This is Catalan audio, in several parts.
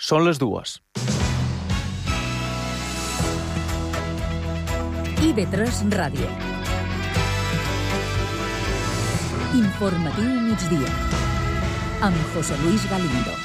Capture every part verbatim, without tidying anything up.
Són les dues. I V tres Ràdio. Informatiu migdia. Amb José Luis Galindo.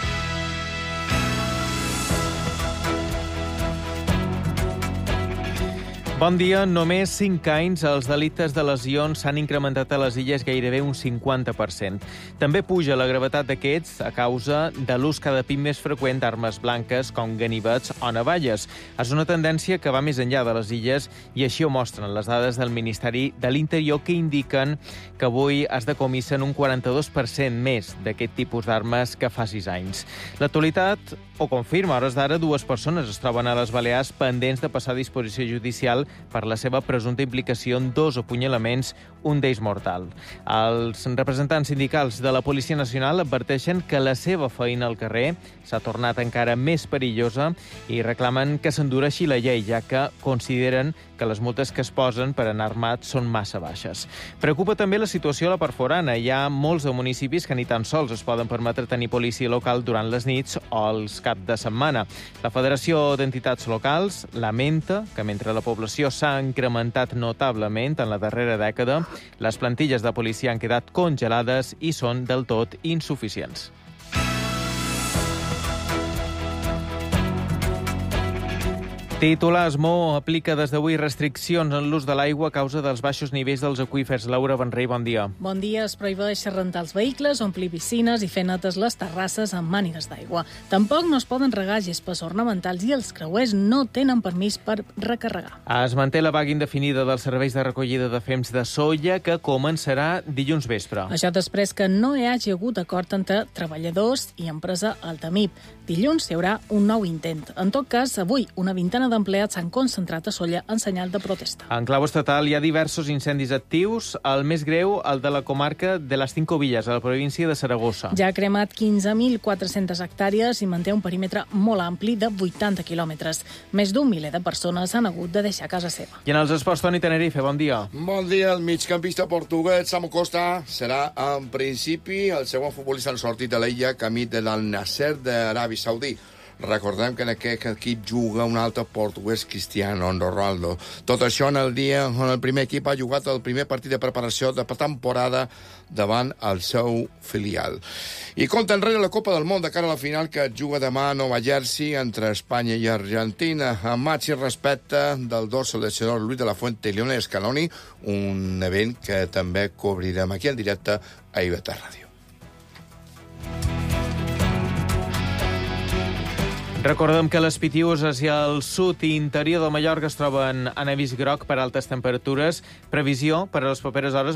Bon dia. Només cinc anys els delictes de lesions s'han incrementat a les illes gairebé un cinquanta per cent. També puja la gravetat d'aquests a causa de l'ús cada cop més freqüent d'armes blanques com ganivets o navalles. És una tendència que va més enllà de les illes i així ho mostren les dades del Ministeri de l'Interior, que indiquen que avui es decomissen un quaranta-dos per cent més d'aquest tipus d'armes que fa sis anys. L'actualitat ho confirma. A hores d'ara, dues persones es troben a les Balears pendents de passar a disposició judicial per la seva presumpta implicació en dos apunyalaments, un d'ells mortal. Els representants sindicals de la Policia Nacional adverteixen que la seva feina al carrer s'ha tornat encara més perillosa i reclamen que s'endureixi la llei, ja que consideren que les multes que es posen per anar armats són massa baixes. Preocupa també la situació a la part forana. Hi ha molts de municipis que ni tan sols es poden permetre tenir policia local durant les nits o els cap de setmana. La Federació d'Entitats Locals lamenta que mentre la població s'ha incrementat notablement en la darrera dècada, les plantilles de policia han quedat congelades i són del tot insuficients. Titular: ESMO aplica des d'avui restriccions en l'ús de l'aigua a causa dels baixos nivells dels aqüífers. Laura Benrey, bon dia. Bon dia. Es prohibeix rentar els vehicles, omplir piscines i fer netes les terrasses amb mànigues d'aigua. Tampoc no es poden regar gespes ornamentals i els creuers no tenen permís per recarregar. Es manté la vaga indefinida dels serveis de recollida de fems de soia, que començarà dilluns vespre. Això després que no hi hagi hagut acord entre treballadors i empresa Altamip. Dilluns hi haurà un nou intent. En tot cas, avui una vintena d'empleats s'han concentrat a Sóller en senyal de protesta. En clau estatal hi ha diversos incendis actius. El més greu, el de la comarca de les Cinco Villas, a la província de Saragossa. Ja ha cremat quinze mil quatre-centes hectàrees i manté un perímetre molt ampli de vuitanta quilòmetres. Més d'un miler de persones han hagut de deixar casa seva. I en els esports, Toni Tenerife, bon dia. Bon dia. El migcampista portuguès Samu Costa serà, en principi, el segon futbolista en sortit de l'illa camí de l'Al-Nasser d'Aràbia Saudí. Recordem que en aquest equip juga un altre portuguès, Cristiano Ronaldo. Tot això en el dia on el primer equip ha jugat el primer partit de preparació de temporada davant el seu filial. I compta enrere la Copa del Món de cara a la final que juga demà a Nova Jersey entre Espanya i Argentina. Amb màxim respecte del dos seleccionador Luis de la Fuente i Lionel Scaloni, un event que també cobrirem aquí en directe a I V tres Ràdio. Recordem que les Pitiüses hacia el sud i interior de Mallorca es troben en avís groc per altes temperatures. Previsió per a les properes hores